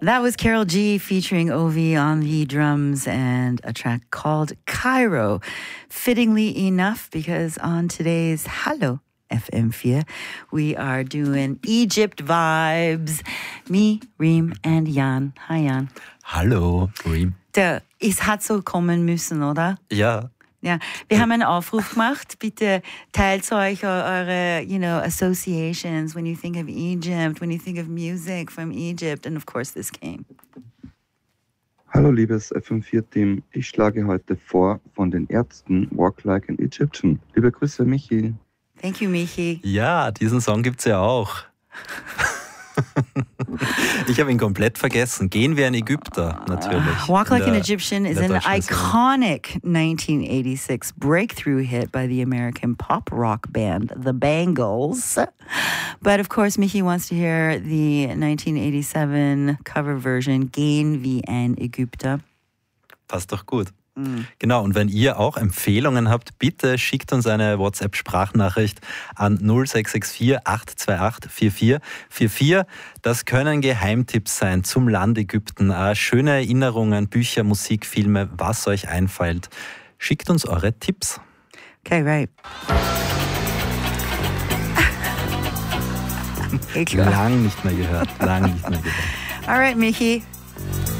That was Carol G featuring Ovi on the drums and a track called Cairo. Fittingly enough, because on today's Hallo FM4, we are doing Egypt vibes. Me, Reem and Jan. Hi Jan. Hallo, Reem. Es hat so kommen müssen, oder? Ja. Ja, wir haben einen Aufruf gemacht. Bitte teilt euch eure, associations when you think of Egypt, when you think of music from Egypt, and of course this came. Hallo liebes FM4-Team, ich schlage heute vor von den Ärzten Walk Like an Egyptian. Liebe Grüße, Michi. Thank you, Michi. Ja, diesen Song gibt's ja auch. Ich habe ihn komplett vergessen. Gehen wir ein Ägypter, natürlich. Walk Like an Egyptian is an iconic 1986 breakthrough hit by the American pop rock band The Bangles. But of course, Michi wants to hear the 1987 cover version, Gehen wie ein Ägypter. Passt doch gut. Genau, und wenn ihr auch Empfehlungen habt, bitte schickt uns eine WhatsApp-Sprachnachricht an 0664 828 4444. Das können Geheimtipps sein zum Land Ägypten, schöne Erinnerungen, Bücher, Musik, Filme, was euch einfällt. Schickt uns eure Tipps. Okay, right. Lang nicht mehr gehört, All right, Michi.